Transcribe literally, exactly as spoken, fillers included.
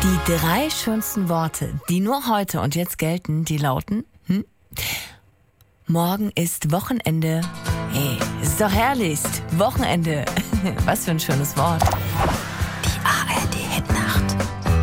Die drei schönsten Worte, die nur heute und jetzt gelten, die lauten, hm? Morgen ist Wochenende. Hey, ist doch herrlichst. Wochenende. Was für ein schönes Wort.